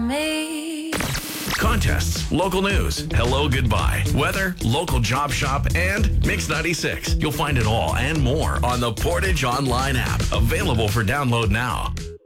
me. Contests, local news, hello, goodbye, weather, local job shop, and Mix 96. You'll find it all and more on the Portage Online app. Available for download now.